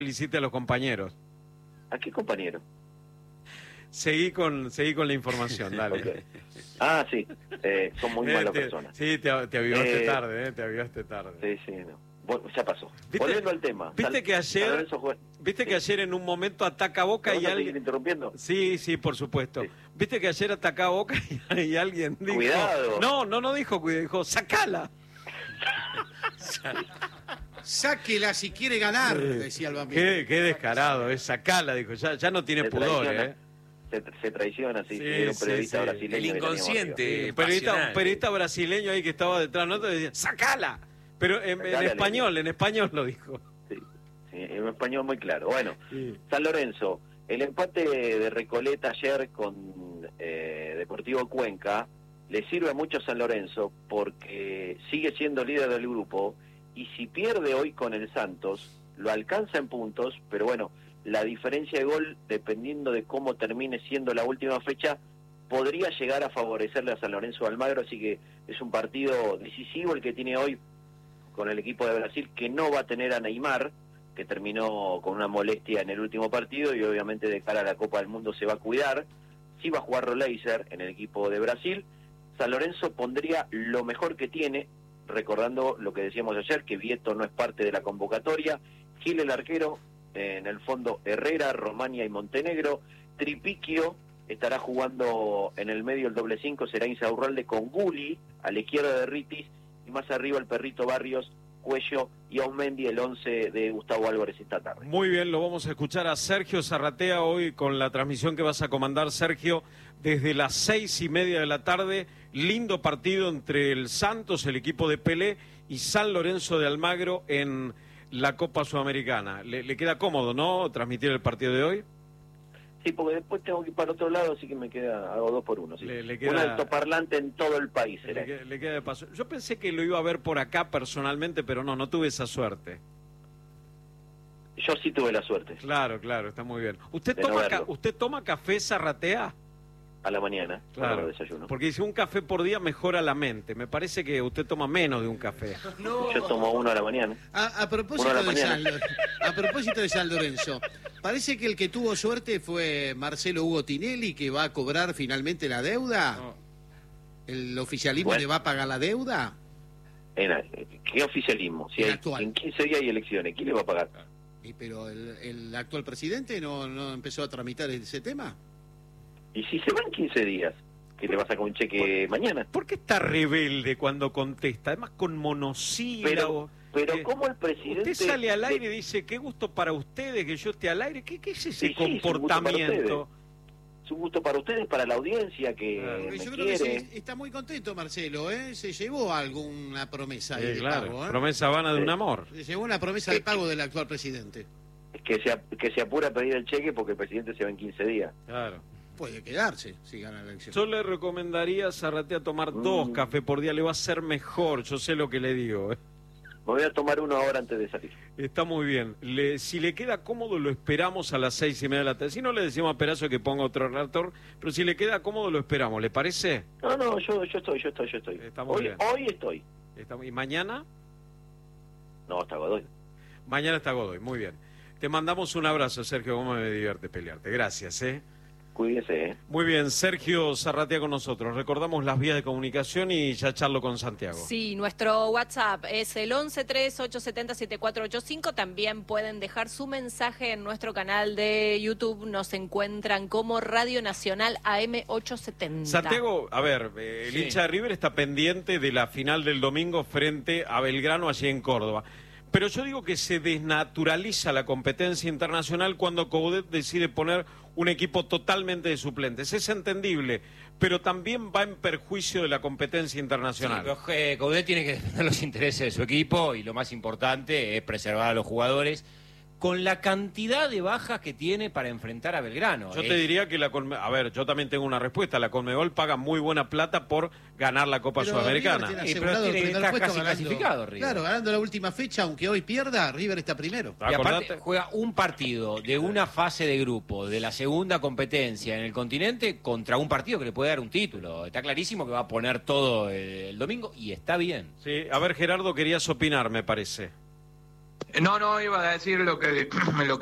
felicite a los compañeros. ¿A qué compañero? Seguí con la información, dale. Okay. Ah, sí, son muy malas personas. Sí, te avivaste tarde, te avivaste tarde. Sí, no. Bueno, ya pasó. ¿Viste? Volviendo al tema. ¿Viste que ayer en un momento ataca Boca y alguien... interrumpiendo? Sí, por supuesto. Sí. ¿Viste que ayer ataca Boca y alguien dijo... Cuidado. No dijo cuidado, dijo sacala. Sáquela si quiere ganar, decía el bambino. Qué descarado, sacala, dijo, ya no tiene pudor, Se traiciona, sí, era un periodista brasileño. El inconsciente. Un periodista brasileño ahí que estaba detrás de nosotros decía, ¡sacala! Pero en español lo dijo. Sí, en español muy claro. Bueno, sí. San Lorenzo, el empate de Recoleta ayer con Deportivo Cuenca le sirve mucho a San Lorenzo porque sigue siendo líder del grupo y si pierde hoy con el Santos, lo alcanza en puntos, pero bueno, la diferencia de gol, dependiendo de cómo termine siendo la última fecha, podría llegar a favorecerle a San Lorenzo de Almagro, así que es un partido decisivo el que tiene hoy con el equipo de Brasil, que no va a tener a Neymar, que terminó con una molestia en el último partido y obviamente de cara a la Copa del Mundo se va a cuidar. Sí va a jugar Roleiser en el equipo de Brasil. San Lorenzo pondría lo mejor que tiene, recordando lo que decíamos ayer, que Vieto no es parte de la convocatoria, Gil el arquero, en el fondo Herrera, Romania y Montenegro, Tripiquio estará jugando en el medio el doble 5, será Insaurralde con Guli, a la izquierda de Ritis, y más arriba el Perrito Barrios, Cuello y Aumendi, el 11 de Gustavo Álvarez esta tarde. Muy bien, lo vamos a escuchar a Sergio Zarratea hoy con la transmisión que vas a comandar, Sergio, desde las 6:30 de la tarde. Lindo partido entre el Santos, el equipo de Pelé, y San Lorenzo de Almagro en la Copa Sudamericana. ¿Le queda cómodo, no, transmitir el partido de hoy? Sí, porque después tengo que ir para otro lado, así que me queda, hago 2 por 1. ¿Sí? Le queda, un altoparlante en todo el país. Le queda de paso. Yo pensé que lo iba a ver por acá personalmente, pero no tuve esa suerte. Yo sí tuve la suerte. Claro, está muy bien. ¿Usted toma café Zarratea? A la mañana, claro, desayuno. Porque dice un café por día mejora la mente. Me parece que usted toma menos de un café. No. Yo tomo 1 a la mañana. A propósito de San Lorenzo, parece que el que tuvo suerte fue Marcelo Hugo Tinelli, que va a cobrar finalmente la deuda. No. ¿El oficialismo le va a pagar la deuda? ¿Qué oficialismo? Si en 15 días hay elecciones, ¿quién le va a pagar? Pero el actual presidente no empezó a tramitar ese tema. ¿Y si se van 15 días? ¿Que le va a sacar un cheque mañana? ¿Por qué está rebelde cuando contesta? Además con monosílabo. Pero ¿cómo el presidente...? Usted sale al aire y dice, qué gusto para ustedes que yo esté al aire. ¿Qué es ese comportamiento? Es un gusto para ustedes, para la audiencia que yo creo que sí, está muy contento Marcelo, se llevó alguna promesa de pago. Promesa vana de un amor. Se llevó una promesa de pago del actual presidente. Que se apura a pedir el cheque porque el presidente se va en 15 días. Claro. Puede quedarse si gana la elección. Yo le recomendaría a Zarratea tomar 2 cafés por día, le va a ser mejor, yo sé lo que le digo. Me voy a tomar 1 ahora antes de salir. Está muy bien. Si le queda cómodo, lo esperamos a las 6:30 de la tarde. Si no, le decimos a Perazo que ponga otro relator, pero si le queda cómodo, lo esperamos. ¿Le parece? No, yo estoy. Está muy bien. Hoy estoy. ¿Y mañana? No, está Godoy. Mañana está Godoy, muy bien. Te mandamos un abrazo, Sergio, cómo me divierte pelearte. Gracias, Cuídese, Muy bien, Sergio Zarratea con nosotros. Recordamos las vías de comunicación y ya charlo con Santiago. Sí, nuestro WhatsApp es el 1138707485. También pueden dejar su mensaje en nuestro canal de YouTube. Nos encuentran como Radio Nacional AM870. Santiago, a ver, el hincha de River está pendiente de la final del domingo frente a Belgrano allí en Córdoba. Pero yo digo que se desnaturaliza la competencia internacional cuando Coudet decide poner un equipo totalmente de suplentes. Es entendible, pero también va en perjuicio de la competencia internacional. Sí, pero Coudet tiene que defender los intereses de su equipo y lo más importante es preservar a los jugadores con la cantidad de bajas que tiene para enfrentar a Belgrano. Yo te diría que a ver, yo también tengo una respuesta. La Conmebol paga muy buena plata por ganar la Copa Sudamericana. Pero está casi clasificado, River. Claro, ganando la última fecha, aunque hoy pierda, River está primero. Y aparte juega un partido de una fase de grupo de la segunda competencia en el continente contra un partido que le puede dar un título. Está clarísimo que va a poner todo el domingo y está bien. Sí, a ver, Gerardo, querías opinar, me parece. No, iba a decir lo que